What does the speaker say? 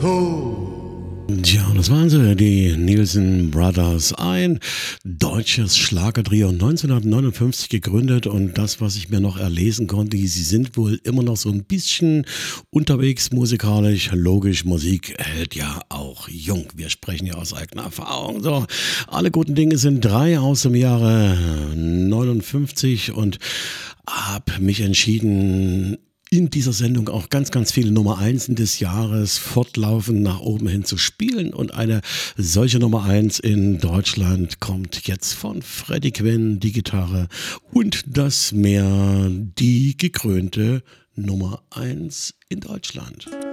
Tja, das waren sie, die Nielsen Brothers, ein deutsches Schlagertrio, 1959 gegründet, und das, was ich mir noch erlesen konnte, sie sind wohl immer noch so ein bisschen unterwegs musikalisch. Logisch, Musik hält ja auch jung. Wir sprechen ja aus eigener Erfahrung. So, alle guten Dinge sind drei aus dem Jahre 59 und habe mich entschieden, in dieser Sendung auch ganz, ganz viele Nummer 1 des Jahres fortlaufend nach oben hin zu spielen. Und eine solche Nummer 1 in Deutschland kommt jetzt von Freddie Quinn, die Gitarre und das Meer, die gekrönte Nummer 1 in Deutschland.